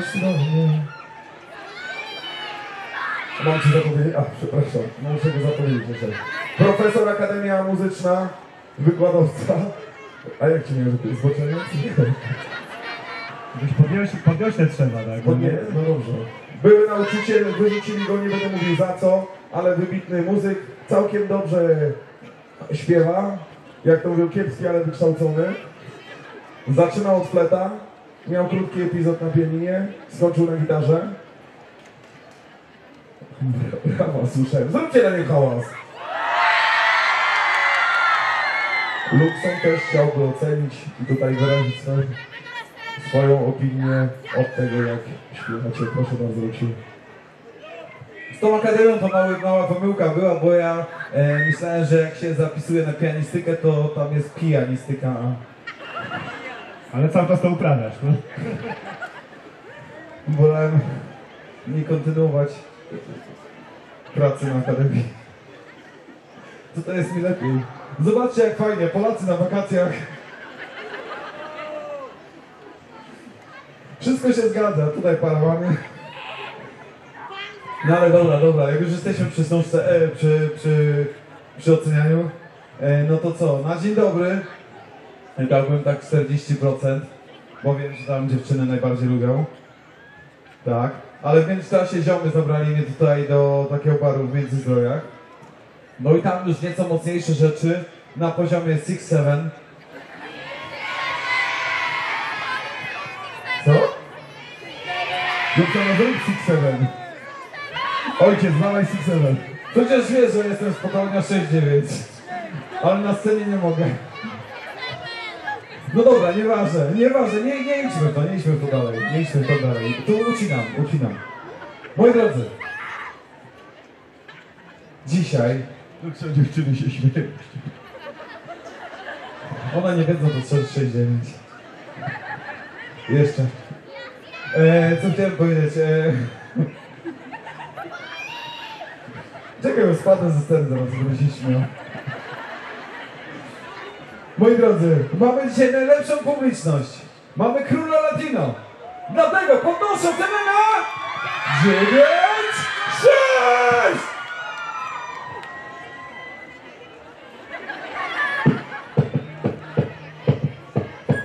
chodź do mnie. Mam ci zapowiedzieć? A, przepraszam, muszę go zapowiedzieć jeszcze. Profesor, Akademia Muzyczna, wykładowca. A jak ci nie wiem, zboczenie? Podniośle trzeba, tak? Nie, no dobrze. Były nauczyciel, wyrzucili go, nie będę mówił za co, ale wybitny muzyk, całkiem dobrze śpiewa, jak to mówią, kiepski, ale wykształcony. Zaczynał od fleta, miał krótki epizod na pianinie, skończył na gitarze. Brawa, słyszałem. Zróbcie na nim hałas. Luxon też chciałby ocenić i tutaj wyrazić swoją opinię od tego, jak śpiewacie. Proszę bardzo, Luksiu. Z tą akademią to mała pomyłka była, bo ja myślałem, że jak się zapisuje na pianistykę, to tam jest pijanistyka. Ale cały czas to uprawiasz, no? Wolałem nie kontynuować pracy na akademii. To jest mi lepiej. Zobaczcie, jak fajnie, Polacy na wakacjach. Wszystko się zgadza, tutaj parawany. No ale dobra, jak już jesteśmy przy sączce, przy ocenianiu, no to co, na dzień dobry dałbym tak 40%, bo wiem, że tam dziewczyny najbardziej lubią. Tak, ale w międzyczasie ziomy zabrali mnie tutaj do takiego baru w Międzyzdrojach. No i tam już nieco mocniejsze rzeczy na poziomie 6-7. Co? Doktor, zrób 6-7. Ojciec, dawaj 6-7. Przecież wiesz, że jestem spokojnie 6-9. Ale na scenie nie mogę. No dobra, nieważne, nie idźmy w to dalej. Tu ucinam. Moi drodzy, dzisiaj Luksio, dziewczyny się śmieją. one nie wiedzą, to 6-9. Jeszcze. Co chciałem powiedzieć? Czekaj, bo spadnę ze sceny zaraz, żeby się śmiał. Moi drodzy, mamy dzisiaj najlepszą publiczność. Mamy króla Latino. Dlatego podnoszę cenę na 9!